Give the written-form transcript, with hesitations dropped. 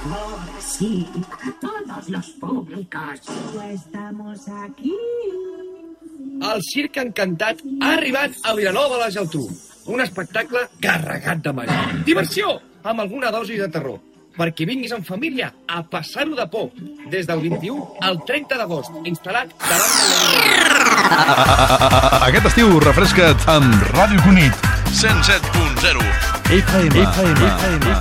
Sí, a todos los públicos. Estamos aquí. El Circ Encantat ha arribat a Vilanova de la Geltrú. Un espectacle carregat de màgia. Diversió, amb alguna dosi de terror. Perquè vinguis en família a passar-ho de por. Des del 21 al 30 d'agost, instal·lat davant de la... Aquest estiu refresca't amb Ràdio Cunit 107.0 FM.